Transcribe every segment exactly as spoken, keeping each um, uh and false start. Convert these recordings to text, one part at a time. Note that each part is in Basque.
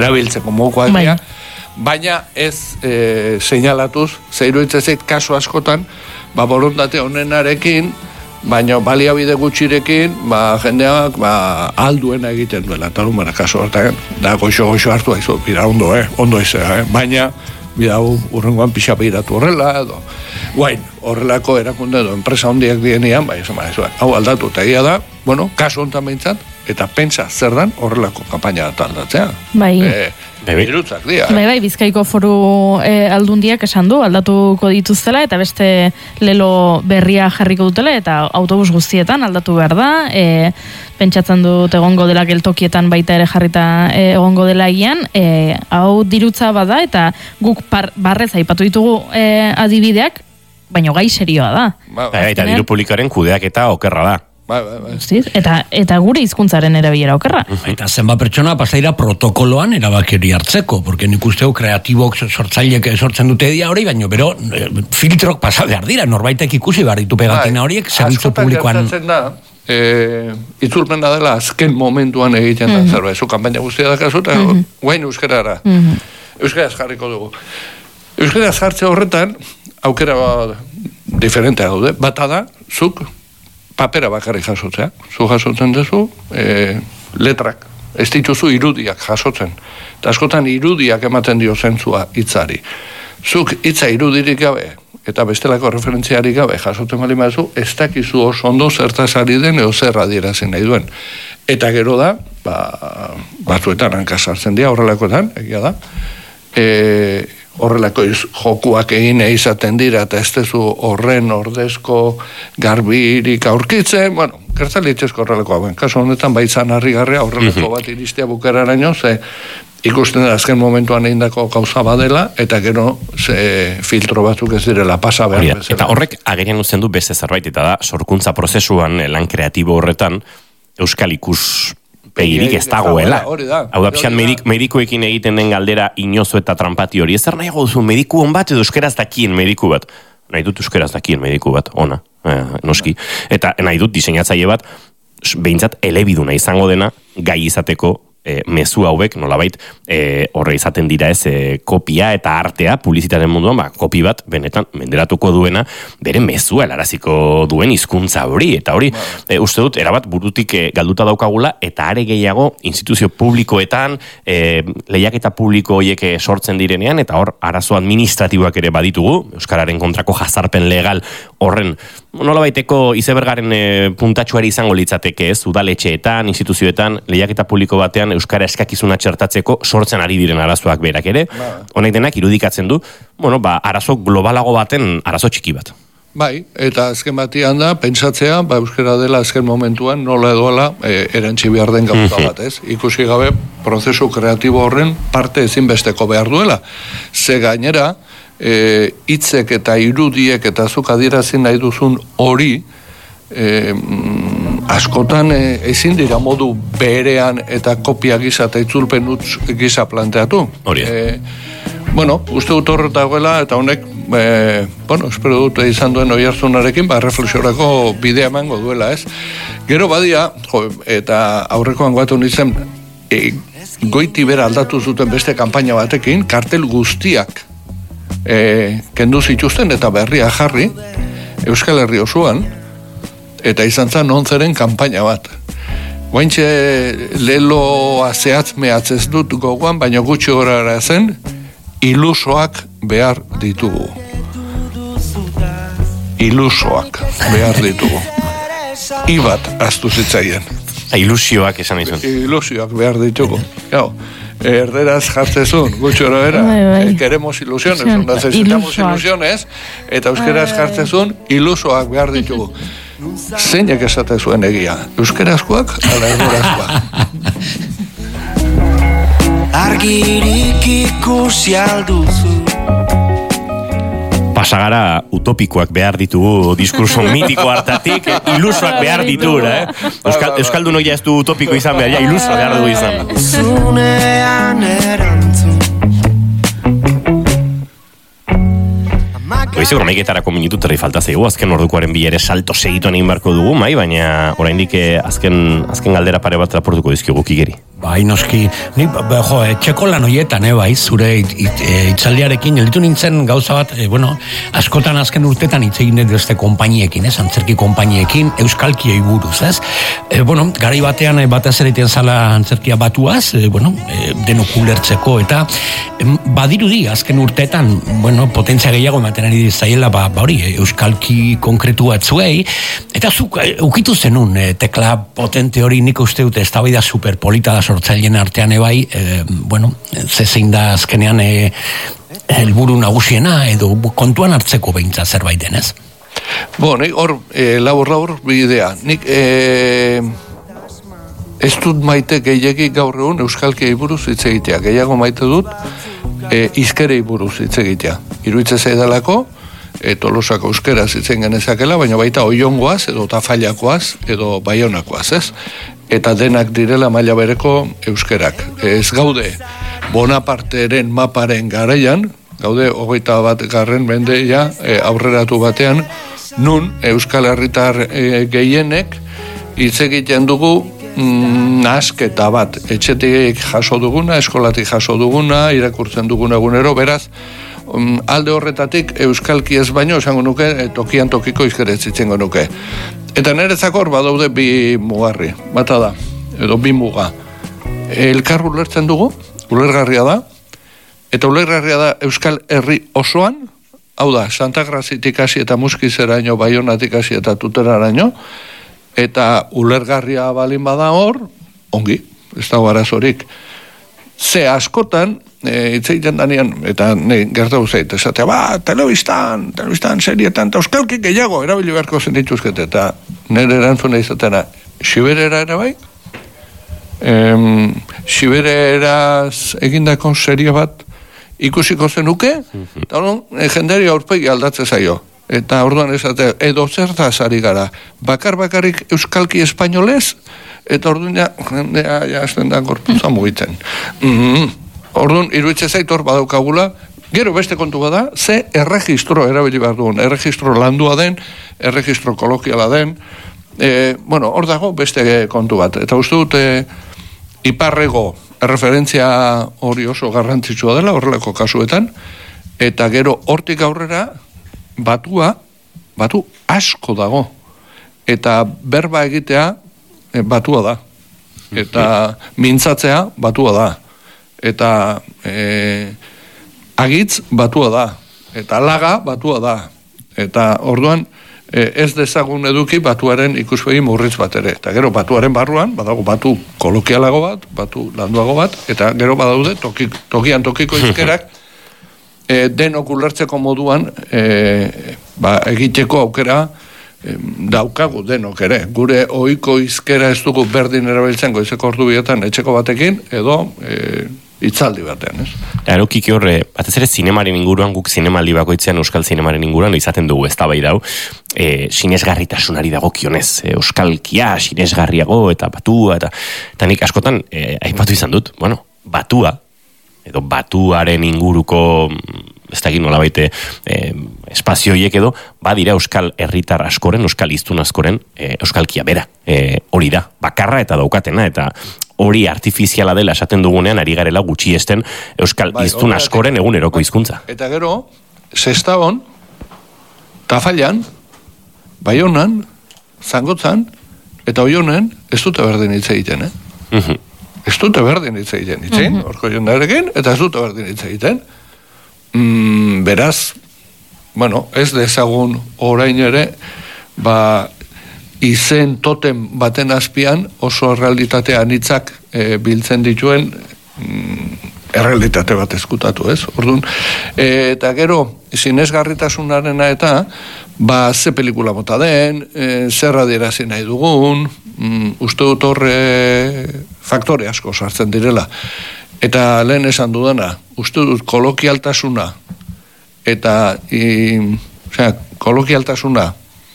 erabiltzeko mokoak dira, baina ez e, seinalatuz, zeiru itzezit kasu askotan, ba, borondate honenarekin, baina baliabide gutxirekin, ba, jendeak ba, alduena egiten duela, eta lumara kasu hartan, da goixo-goixo hartu haizu, bira ondo, eh? ondo izea, eh? baina, bira urrengoan pixa behiratu horrela, edo, guain, horrelako erakunde edo, enpresa hondiak dienean, bai, esan bai, hau aldatu, eta egia da, bueno, kasu hontan behintzat, eta pentsa zer dan horrelako kampaina bat aldatzea. Bai. E, Irutzak dira. Bai, bai, Bizkaiko foru e, aldundiak esan du, aldatuko dituztela, eta beste lelo berria jarriko dutela, eta autobus guztietan aldatu behar da, e, pentsatzen dut egongo dela geltokietan baita ere jarrita e, egongo dela ian, e, hau dirutza bada, eta guk par, barrez aipatu ditugu e, adibideak, baina gai serioa da. Ba, ba. Eta diru publikoaren kudeak eta okerra da. Bai, bai, bai. Eta, eta gure hizkuntzaren erabilera okerra. Eta zenba pertsona pasaira protokoloan erabakeri hartzeko, porque nik usteo kreatibok sortzailek sortzen dute dia hori, baina bero filtrok pasa behar dira, norbaitek ikusi behar ditu pegatina horiek, zerbitzu publikoan... Askotan gertatzen da, e, itzulpena dela azken momentuan egiten da, mm-hmm. zerbait, zu kanpaina guztia da kasu, eta mm-hmm. guain euskarara. Mm-hmm. Euskaraz jarriko dugu. Euskaraz jartze horretan, aukera diferentea daude, bata da, zuk, papera bakarrik jasotzea. Zu jasotzen duzu, e, letrak. Ez dituzu irudiak jasotzen. Eta askotan irudiak ematen dio zentzua hitzari. Zuk hitza irudirik gabe, eta bestelako referentziarik gabe jasotzen bali mazu, ez dakizu oso ondo zertaz ari den, edo zer adierazin nahi duen. Eta gero da, ba, batzuetan hankasartzen dira, horrelakoetan, egia da, e, horrelako iz, jokuak egin izaten dira, eta ez dezu horren ordezko garbirik aurkitzen, bueno, gertzalitzezko horrelako hauen. Kaso honetan, baitzan harri-garria horrelako bat iristea bukeraraino, ze ikusten da azken momentuan egindako gauza badela, eta gero ze filtro batzuk ez direla pasa behar bezala. Eta horrek agerian uzten du beste zerbait, eta da, sorkuntza prozesuan, lan kreatibo horretan, euskal ikus begirik ez dagoela. Hau da, pixan medik, medikuekin egiten den galdera inozo eta trampati hori. Ez nahi duzu mediku hon bat edo euskeraz dakien mediku bat. Nahi dut euskeraz dakien mediku bat, ona, eh, noski. Eta nahi dut diseinatzaile bat, behintzat elebiduna izango dena, gai izateko E, mezu hauek, nolabait, e, horre izaten dira ez, e, kopia eta artea, publizitatearen munduan, ba, kopi bat, benetan, menderatuko duena, bere mezua helaraziko duen hizkuntza hori, eta hori, e, uste dut, erabat burutik e, galduta daukagula, eta are gehiago, instituzio publikoetan, e, lehiaketa publiko horiek sortzen direnean, eta hor, arazo administratiboak ere baditugu, euskararen kontrako jazarpen legal horren, nolabaiteko izebergaren e, puntatxuari izango litzateke ez, udaletxeetan, instituzioetan, lehiaketa publiko batean, euskara eskakizuna txertatzeko sortzen ari diren arazoak berak ere, honek denak irudikatzen du, bueno, ba, arazo globalago baten arazo txiki bat. Bai, eta azken batian da, pentsatzea, ba, euskara dela azken momentuan nola edoala e, erantzi behar den gauza bat, ez? Ikusi gabe, prozesu kreatibo horren parte ezinbesteko behar duela. Ze gainera, e, hitzek eta irudiek eta zuk adierazin nahi duzun hori, E, askotan e, ezin dira modu berean eta kopia gisa eta itzulpen utz gisa planteatu. Hori. E, bueno, uste dut horret dagoela eta honek, e, bueno, espero dut izan duen oihartzunarekin, ba, reflexiorako bidea emango duela, ez? Gero badia, jo, eta aurrekoan guatu nintzen, e, goiti bera aldatu zuten beste kanpaina batekin, kartel guztiak e, kendu zituzten eta berria jarri, Euskal Herri osoan, eta izan zen onzeren kanpaina bat. Guaintxe leloa zehatz mehatzez dut gogoan, baina gutxi horara zen, ilusoak behar ditugu. Ilusoak behar ditugu. Ibat aztu zitzaien. Ilusioak esan izan. Ilusioak behar ditugu. Gau, erderaz jartzezun, gutxi horara. Queremos ilusiones, necesitamos ilusiones, eta euskeraz jartzezun, ilusoak behar ditugu. Zeinak esate zuen egia, euskerazkoak ala erderazkoak. Argirik ikusi alduzu. Pasagara utopikoak behar ditugu diskurso mitiko hartatik, ilusoak behar ditu, eh? Euskal, Euskaldun hori ez du utopiko izan behar, ja iluso behar dugu izan. Zunean erantzun. Goizeko amaiketarako minutu terri falta zaigu, azken ordukoaren bi ere salto segituan egin barko dugu, mai, baina oraindik azken, azken galdera pare bat raportuko dizkigu Kigeri. Bai, noski, ni, jo, etxeko lan hoietan, eh, bai, zure it, it, itzaldiarekin, elitu nintzen gauza bat, eh, bueno, askotan azken urtetan hitz egin dut beste konpainiekin, ez, antzerki konpainiekin, euskalkiei buruz, ez? Eh, bueno, garai batean eh, batez ere iten zala antzerkia batuaz, eh, bueno, eh, denok ulertzeko, eta eh, badirudi azken urtetan, bueno, potentzia gehiago ematen ari zaiela, ba, ba hori, eh, euskalki konkretu batzuei, eta zuk, eh, ukitu zenun, eh, tekla potente hori nik uste dute, ez da bai da superpolita da sortzaileen artean ebai, e, bueno, ze zein da azkenean e, helburu nagusiena edo kontuan hartzeko beintza zerbait denez? Bo, nik hor, e, labur labur bidea. Nik e, ez dut maite gehiagik gaur egun euskalkiei buruz hitz egitea. Gehiago maite dut e, izkerei buruz hitz egitea. Iruitze zaidalako, e, Tolosako euskeraz hitzen genezakela, baina baita oiongoaz, edo Tafailakoaz, edo Baionakoaz, ez? Eta denak direla maila bereko euskerak. Ez gaude Bonaparteren maparen garaian, gaude hogeita bat garren mendeia e, aurreratu batean, nun euskal herritar e, gehienek hitz egiten dugu mm, nasketa bat, etxetik jaso duguna, eskolatik jaso duguna, irakurtzen duguna egunero, beraz, um, alde horretatik euskalki ez baino, esango nuke, e, tokian tokiko izkeretz itzengo nuke. Eta niretzako hor badaude bi mugarri, bata da, edo bi muga. Elkar ulertzen dugu, ulergarria da, eta ulergarria da Euskal Herri osoan, hau da, Santa Grazitik hasi eta Muskizeraino, Baionatik hasi eta Tuteraraino, eta ulergarria balin bada hor, ongi, ez dago arazorik. Ze askotan, e, itzeiten danean, eta ne, gertatu zait, esatea, ba, telebistan, telebistan, serietan, eta euskalki gehiago, erabili beharko zen dituzkete, eta nire erantzuna izatena, Siberera ere bai? Em, Sibereraz egindako serie bat ikusiko zenuke, eta orduan, jenderi aurpegi aldatze zaio. Eta orduan esatea, edo zertaz ari gara, bakar bakarrik euskalki espainolez, eta orduan ja, jendea, ja, azten da gorputza mugitzen. Mm-hmm. Orduan, iruitze zaitor badaukagula, gero beste kontu bada, ze erregistro erabili behar duen, erregistro landua den, erregistro kolokiala den, e, bueno, hor dago beste kontu bat. Eta uste dut, e, iparrego erreferentzia hori oso garrantzitsua dela, horrelako kasuetan, eta gero hortik aurrera, batua, batu asko dago, eta berba egitea e, batua da, eta mintzatzea batua da, eta e, agitz batua da, eta laga batua da, eta orduan e, ez dezagun eduki batuaren ikuspegi murritz bat ere, eta gero batuaren barruan badago batu kolokialago bat, batu landuago bat, eta gero badaude toki, tokian tokiko izkerak e, denok ulertzeko moduan e, ba, egiteko aukera e, daukagu denok ere. Gure ohiko izkera ez dugu berdin erabiltzen goizeko ordu bietan etxeko batekin, edo e, itzaldi batean, ez? Ero, kiki horre, batez ere zinemaren inguruan, guk zinemaldi bakoitzean euskal zinemaren inguruan, izaten dugu ez da bai dau, e, sinesgarritasunari dagokionez, e, euskalkia, sinesgarriago, eta batua, eta, eta nik askotan, e, aipatu izan dut, bueno, batua, edo batuaren inguruko, ez da egin nola baite, e, espazioiek edo, badira euskal herritar askoren, euskal iztun askoren, e, euskalkia bera, e, hori da, bakarra eta daukatena, eta hori artifiziala dela esaten dugunean ari garela gutxiesten euskal bai, iztun askoren eguneroko hizkuntza. Eta gero, Sestaon, Tafailan, Baionan, Zangotzan, eta Oionen, ez dute berdin hitz egiten, eh? Uh-huh. Ez dute berdin hitz egiten, hitzen, uh-huh. Orko jendarekin, eta ez dute berdin hitz egiten. Mm, beraz, bueno, ez dezagun orain ere, ba, izen totem baten azpian oso errealitatea anitzak e, biltzen dituen mm, errealitate bat eskutatu, ez? Orduan, e, eta gero, sinesgarritasunarena eta, ba, ze pelikula mota den, e, zer adierazi nahi dugun, mm, uste dut horre faktore asko sartzen direla. Eta lehen esan dudana, uste dut kolokialtasuna, eta, i, osea, kolokialtasuna,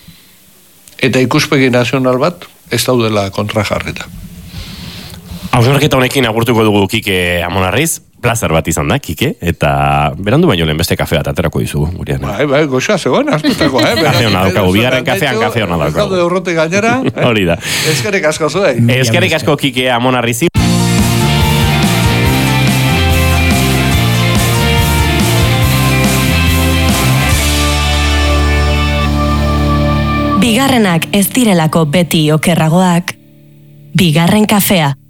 eta ikuspegi nazional bat ez daudela kontra jarrita. Hausnarketa honekin agurtuko dugu Kike Amonarriz, plazer bat izan da, Kike, eta berandu baino lehen beste kafe bat aterako dizugu, Gurian. Bai, bai, goxa, zegoen, hartutako, eh? Kafe hona daukagu, bigarren kafean kafe hona daukagu. Hori da. Eskerrik asko zuei. Eskerrik asko Kike Amonarrizi. Bigarrenak ez direlako beti okerragoak. Bigarren kafea.